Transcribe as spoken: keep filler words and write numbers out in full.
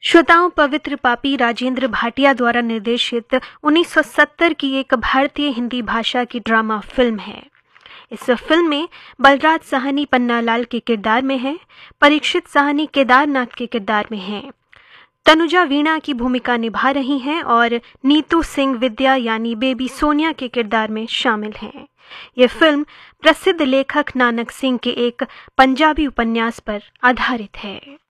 श्रोताओं, पवित्र पापी राजेंद्र भाटिया द्वारा निर्देशित उन्नीस सौ सत्तर की एक भारतीय हिंदी भाषा की ड्रामा फिल्म है। इस फिल्म में बलराज साहनी पन्नालाल के किरदार में है, परीक्षित साहनी केदारनाथ के किरदार में हैं, तनुजा वीणा की भूमिका निभा रही हैं और नीतू सिंह विद्या यानी बेबी सोनिया के किरदार में शामिल हैं। ये फिल्म प्रसिद्ध लेखक नानक सिंह के एक पंजाबी उपन्यास पर आधारित है।